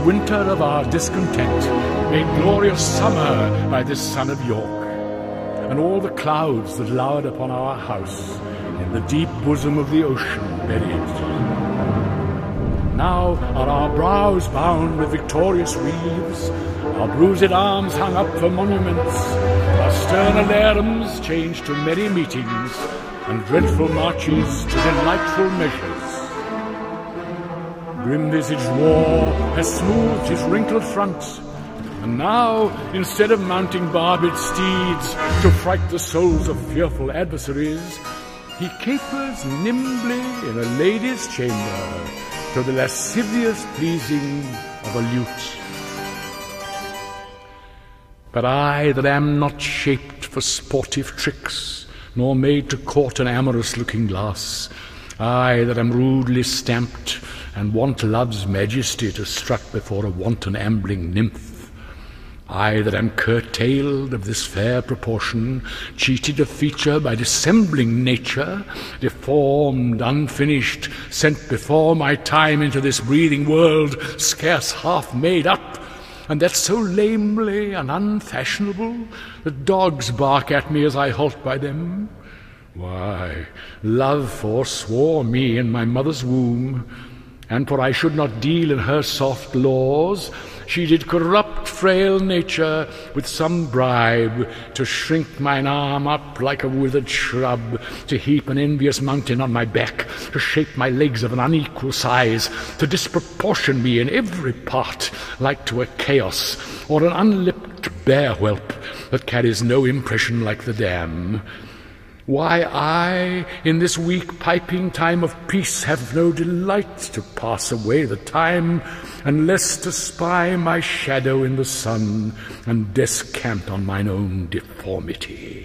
Winter of our discontent, made glorious summer by this son of York, and all the clouds that lowered upon our house in the deep bosom of the ocean buried. Now are our brows bound with victorious wreaths, our bruised arms hung up for monuments, our stern alarums changed to merry meetings, and dreadful marches to delightful measures. Grim-visaged war has smoothed his wrinkled front, and now, instead of mounting barbed steeds to fright the souls of fearful adversaries, he capers nimbly in a lady's chamber to the lascivious pleasing of a lute. But I that am not shaped for sportive tricks, nor made to court an amorous looking glass, I that am rudely stamped, and want love's majesty to strut before a wanton ambling nymph, I that am curtailed of this fair proportion, cheated of feature by dissembling nature, deformed, unfinished, sent before my time into this breathing world, scarce half made up, and that so lamely and unfashionable that dogs bark at me as I halt by them. Why, love forswore me in my mother's womb, and for I should not deal in her soft laws, she did corrupt frail nature with some bribe, to shrink mine arm up like a withered shrub, to heap an envious mountain on my back, to shape my legs of an unequal size, to disproportion me in every part, like to a chaos, or an unlipped bear whelp that carries no impression like the dam. Why I, in this weak piping time of peace, have no delight to pass away the time, unless to spy my shadow in the sun, and descant on mine own deformity.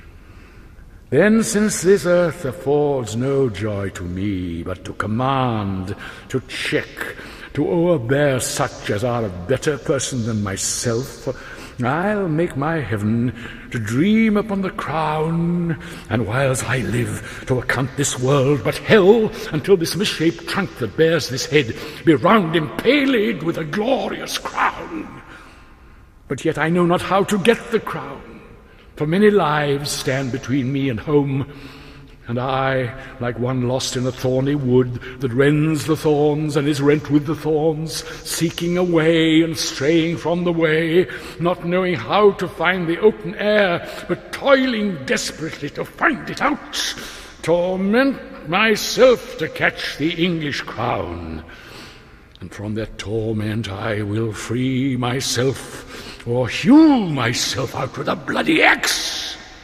Then, since this earth affords no joy to me, but to command, to check, to o'erbear such as are a better person than myself, I'll make my heaven to dream upon the crown, and whiles I live to account this world but hell, until this misshaped trunk that bears this head be round impaled with a glorious crown. But yet I know not how to get the crown, for many lives stand between me and home, and I, like one lost in a thorny wood that rends the thorns and is rent with the thorns, seeking a way and straying from the way, not knowing how to find the open air, but toiling desperately to find it out, torment myself to catch the English crown. And from that torment I will free myself, or hew myself out with a bloody axe.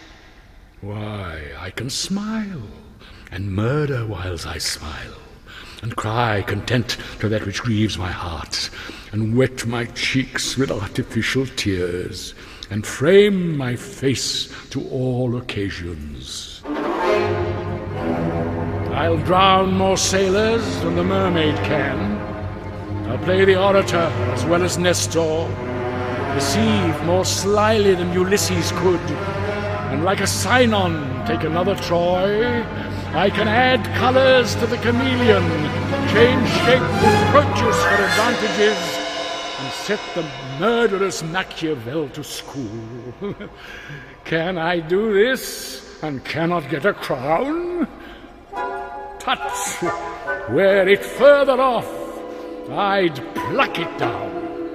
Why, I can smile, and murder whiles I smile, and cry content to that which grieves my heart, and wet my cheeks with artificial tears, and frame my face to all occasions. I'll drown more sailors than the mermaid can. I'll play the orator as well as Nestor, deceive more slyly than Ulysses could, and like a Sinon take another Troy. I can add colors to the chameleon, change shape with Proteus for advantages, and set the murderous Machiavel to school. Can I do this and cannot get a crown? Tut! Were it further off, I'd pluck it down.